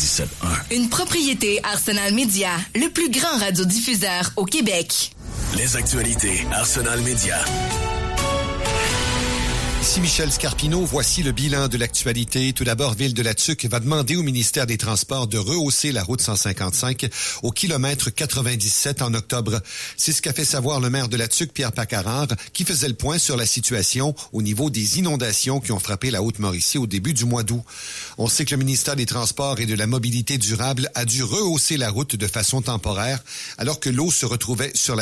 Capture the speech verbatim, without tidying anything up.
quatre-vingt-dix-sept un. Une propriété Arsenal Media, le plus grand radiodiffuseur au Québec. Les actualités Arsenal Media. Ici Michel Scarpino, voici le bilan de l'actualité. Tout d'abord, Ville de la Tuque va demander au ministère des Transports de rehausser la route cent cinquante-cinq au kilomètre quatre-vingt-dix-sept en octobre. C'est ce qu'a fait savoir le maire de la Tuque, Pierre Paccarard, qui faisait le point sur la situation au niveau des inondations qui ont frappé la Haute-Mauricie au début du mois d'août. On sait que le ministère des Transports et de la Mobilité durable a dû rehausser la route de façon temporaire alors que l'eau se retrouvait sur la